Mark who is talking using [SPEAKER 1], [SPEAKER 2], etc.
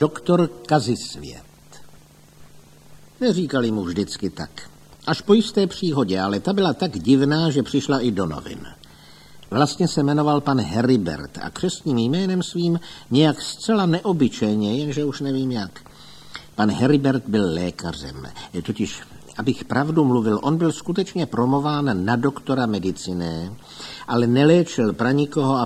[SPEAKER 1] doktor Kazisvět. Neříkali mu vždycky tak. Až po jisté příhodě, ale ta byla tak divná, že přišla i do novin. Vlastně se jmenoval pan Heribert a křestním jménem svým nějak zcela neobyčejně, jenže už nevím jak. Pan Heribert byl lékařem, totiž, abych pravdu mluvil, on byl skutečně promován na doktora medicíny, ale neléčil pra nikoho a